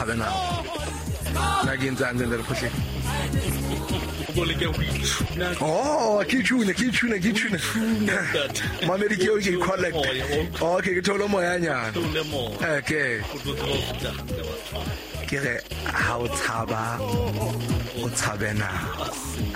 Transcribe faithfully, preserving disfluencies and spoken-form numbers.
tshabe na na ke ntse ntse re phohle oh ke tshune ke tshune ke tshune mamedi ke o ke collect okay ke tholo moya nyana okay ke re ha o tshaba o tshabena